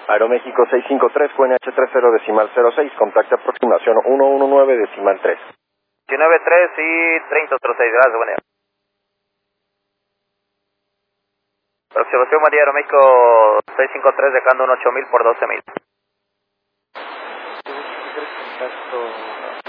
Aeroméxico 653, QNH 30 decimal 06, contacto aproximación 119 decimal 3. 193 y 3006, gracias, buen día. Aproximación María Aeroméxico 653, dejando un 8000 por 12000. Contacto